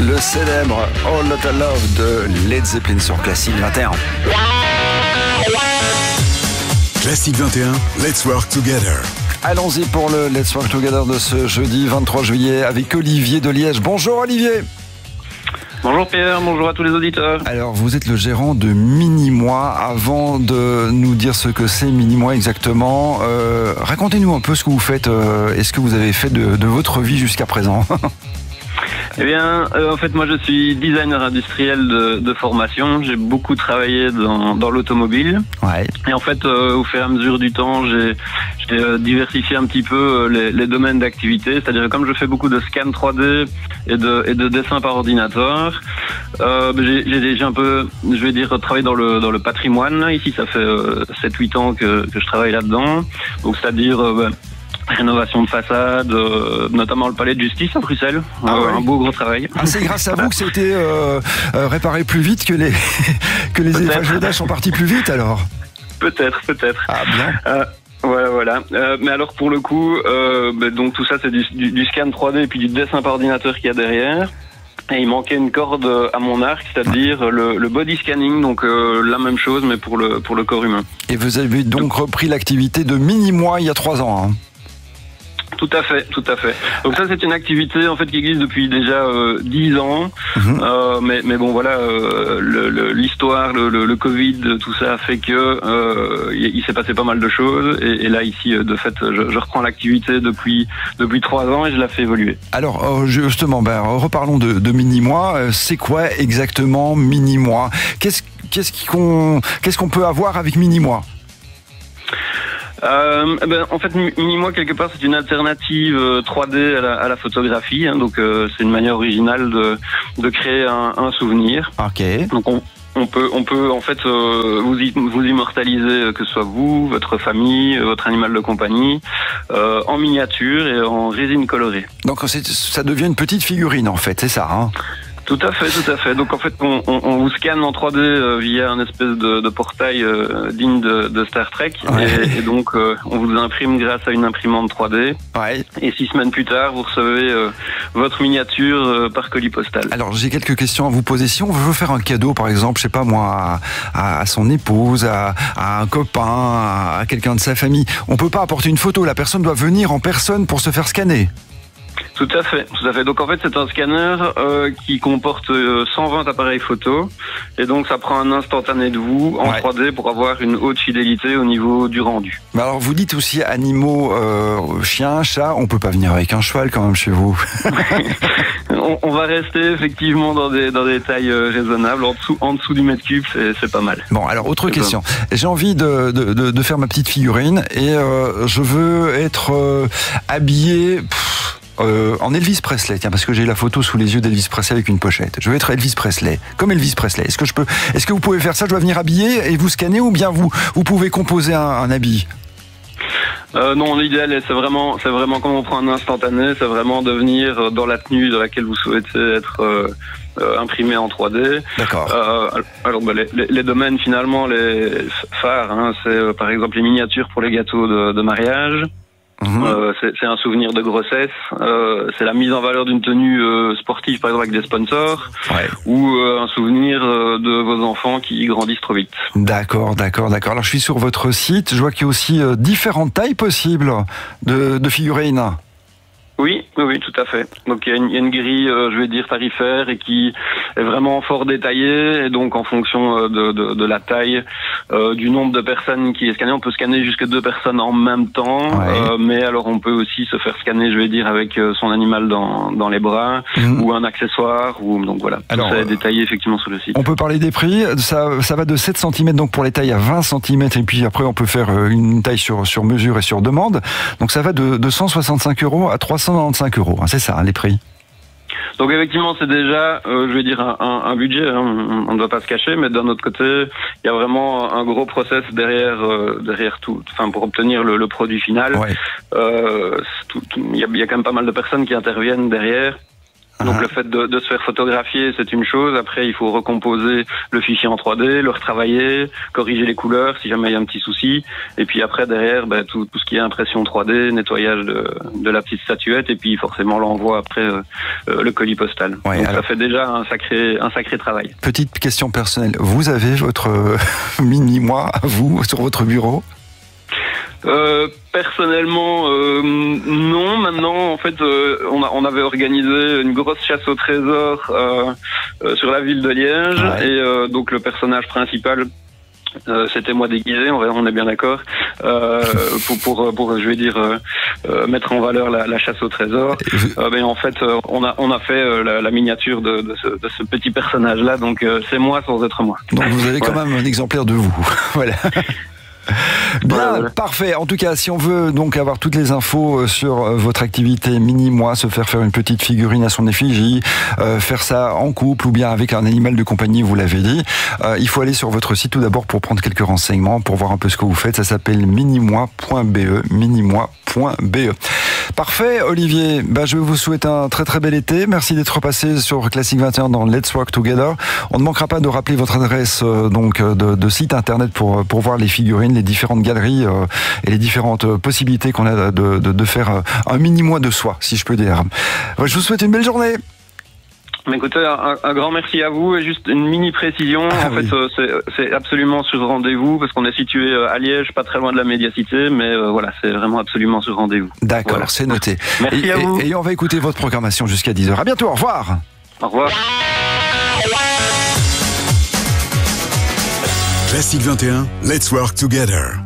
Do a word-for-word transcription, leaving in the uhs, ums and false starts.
Le célèbre All Lotta Love de Led Zeppelin sur Classique vingt et un. Classique vingt et un, Let's Work Together. Allons-y pour le Let's Work Together de ce jeudi vingt-trois juillet avec Olivier de Liège. Bonjour Olivier. Bonjour Pierre, bonjour à tous les auditeurs. Alors vous êtes le gérant de Mini-Moi. Avant de nous dire ce que c'est Mini-Moi exactement, euh, racontez-nous un peu ce que vous faites euh, et ce que vous avez fait de, de votre vie jusqu'à présent. Eh bien, euh, en fait, moi, je suis designer industriel de, de formation. J'ai beaucoup travaillé dans, dans l'automobile. Ouais. Et en fait, euh, au fur et à mesure du temps, j'ai, j'ai euh, diversifié un petit peu euh, les, les domaines d'activité. C'est-à-dire que comme je fais beaucoup de scan trois D et de, et de dessin par ordinateur, euh, j'ai, j'ai déjà un peu, je vais dire, travaillé dans le, dans le patrimoine. Ici, ça fait euh, sept huit ans que, que je travaille là-dedans. Donc, c'est-à-dire... Euh, ben, rénovation de façade, euh, notamment le palais de justice à Bruxelles. Ah euh, ouais. Un beau gros travail. Ah, c'est grâce à vous que c'était euh, euh, réparé plus vite que les que les échafaudages sont partis plus vite alors. Peut-être, peut-être. Ah bien. Euh, Voilà, voilà. Euh, mais alors pour le coup, euh, bah, donc tout ça c'est du, du, du scan trois D et puis du dessin par ordinateur qu'il y a derrière. Et il manquait une corde à mon arc, c'est-à-dire le, le body scanning, donc euh, la même chose mais pour le pour le corps humain. Et vous avez donc repris l'activité de Mini-Moi il y a trois ans. Hein. Tout à fait, tout à fait. Donc ça c'est une activité en fait qui existe depuis déjà euh, dix ans, Mmh. euh, mais mais bon voilà, euh, le, le, l'histoire, le, le, le Covid, tout ça a fait que euh, il, il s'est passé pas mal de choses et, et là ici de fait je, je reprends l'activité depuis depuis trois ans et je la fais évoluer. Alors euh, justement, ben, reparlons de, de Mini-Moi. Euh, C'est quoi exactement Mini-Moi? Qu'est-ce qu'est-ce qu'on qu'est-ce qu'on peut avoir avec Mini-Moi? Euh, eh ben, en fait, Mini-Moi, quelque part, c'est une alternative euh, trois D à la, à la photographie. Hein, donc, euh, c'est une manière originale de, de créer un, un souvenir. Ok. Donc, on, on peut, on peut en fait euh, vous, vous immortaliser, que ce soit vous, votre famille, votre animal de compagnie, euh, en miniature et en résine colorée. Donc, c'est, ça devient une petite figurine, en fait, c'est ça, hein? Tout à fait, tout à fait. Donc en fait, on, on, on vous scanne en trois D euh, via un espèce de, de portail euh, digne de, de Star Trek, Ouais. et, et donc euh, on vous imprime grâce à une imprimante trois D. Ouais. Et six semaines plus tard, vous recevez euh, votre miniature euh, par colis postal. Alors, j'ai quelques questions à vous poser. Si on veut faire un cadeau, par exemple, je sais pas moi, à, à son épouse, à, à un copain, à quelqu'un de sa famille, on peut pas apporter une photo. La personne doit venir en personne pour se faire scanner. Tout à fait, tout à fait. Donc en fait, c'est un scanner euh, qui comporte euh, cent vingt appareils photo, et donc ça prend un instantané de vous en Ouais. trois D pour avoir une haute fidélité au niveau du rendu. Mais alors, vous dites aussi animaux, euh, chiens, chats. On peut pas venir avec un cheval quand même chez vous. on, on va rester effectivement dans des dans des tailles euh, raisonnables. En dessous, en dessous du mètre cube, c'est, c'est pas mal. Bon, alors autre C'est question. J'ai envie de, de, de, de faire ma petite figurine et euh, je veux être euh, habillé. Pff, Euh, en Elvis Presley, tiens, parce que j'ai la photo sous les yeux d'Elvis Presley avec une pochette. Je veux être Elvis Presley, comme Elvis Presley. Est-ce que je peux, est-ce que vous pouvez faire ça? Je dois venir habiller et vous scanner, ou bien vous, vous pouvez composer un, un habit? Euh, non, l'idéal, c'est vraiment, c'est vraiment quand on prend un instantané, c'est vraiment de venir dans la tenue dans laquelle vous souhaitez être euh, euh, imprimé en trois D. D'accord. Euh, alors, bah, les, les, les domaines finalement, les phares, hein, c'est euh, par exemple les miniatures pour les gâteaux de, de mariage. Mmh. Euh, c'est, c'est un souvenir de grossesse. Euh, c'est la mise en valeur d'une tenue euh, sportive, par exemple avec des sponsors, Ouais. ou euh, un souvenir euh, de vos enfants qui grandissent trop vite. D'accord, d'accord, d'accord. Alors je suis sur votre site. Je vois qu'il y a aussi euh, différentes tailles possibles de, de figurines. Oui, oui, oui, tout à fait. Donc il y a une, il y a une grille, euh, je vais dire tarifaire, et qui est vraiment fort détaillée. Et donc en fonction euh, de, de, de la taille, euh, du nombre de personnes qui est scanné, on peut scanner jusqu'à deux personnes en même temps. Ouais. Euh, mais alors on peut aussi se faire scanner, je vais dire, avec euh, son animal dans, dans les bras, Mmh. ou un accessoire. Ou donc voilà. Alors, Tout ça euh, est détaillé effectivement sur le site. On peut parler des prix. Ça, ça va de sept centimètres donc pour les tailles à vingt centimètres, et puis après on peut faire euh, une taille sur, sur mesure et sur demande. Donc ça va de, de cent soixante-cinq euros à trois cent quatre-vingt-quinze euros. C'est ça, hein, les prix. Donc effectivement, c'est déjà, euh, je vais dire, un, un, un budget, hein, on on ne doit pas se cacher, mais d'un autre côté, il y a vraiment un gros process derrière, euh, derrière tout, enfin pour obtenir le, le produit final. Ouais. Euh, c'est tout- tout- Il y, a, il y a quand même pas mal de personnes qui interviennent derrière. Donc Uh-huh. le fait de, de se faire photographier, c'est une chose. Après, il faut recomposer le fichier en trois D, le retravailler, corriger les couleurs si jamais il y a un petit souci. Et puis après, derrière, ben, tout, tout ce qui est impression trois D, nettoyage de, de la petite statuette, et puis forcément l'envoi après euh, euh, le colis postal. Ouais, Donc alors... ça fait déjà un sacré, un sacré travail. Petite question personnelle. Vous avez votre euh, mini-moi à vous sur votre bureau? Euh, personnellement, euh, non. Maintenant, en fait, euh, on, a, on avait organisé une grosse chasse au trésor euh, euh, sur la ville de Liège, ouais. et euh, donc le personnage principal, euh, c'était moi déguisé. On, on est bien d'accord. Euh, pour, pour, pour, je vais dire, euh, euh, mettre en valeur la, la chasse au trésor. Euh, mais en fait, euh, on a, on a fait euh, la, la miniature de, de, ce, de ce petit personnage-là. Donc, euh, c'est moi sans être moi. Donc, vous avez quand voilà. même un exemplaire de vous. Voilà. Bien, ouais, ouais. Parfait. En tout cas, si on veut donc avoir toutes les infos sur votre activité mini-moi, se faire faire une petite figurine à son effigie, euh, faire ça en couple ou bien avec un animal de compagnie, vous l'avez dit, euh, il faut aller sur votre site tout d'abord pour prendre quelques renseignements, pour voir un peu ce que vous faites. Ça s'appelle minimoi point be, minimoi point be. Parfait, Olivier. Ben, je vous souhaite un très très bel été. Merci d'être passé sur Classic vingt et un dans Let's Work Together. On ne manquera pas de rappeler votre adresse euh, donc de, de site internet pour pour voir les figurines, les différentes galeries euh, et les différentes possibilités qu'on a de, de, de faire un mini-moi de soi, si je peux dire. Je vous souhaite une belle journée. Mais écoutez, un, un grand merci à vous, et juste une mini précision. Ah, en oui. fait, euh, c'est, c'est absolument sur rendez-vous, parce qu'on est situé à Liège, pas très loin de la médiacité, mais euh, voilà, c'est vraiment absolument sur rendez-vous. D'accord, Voilà. c'est noté. Merci et, à vous. Et, et on va écouter votre programmation jusqu'à dix heures. À bientôt, au revoir. Au revoir. Classic vingt et un, let's work together.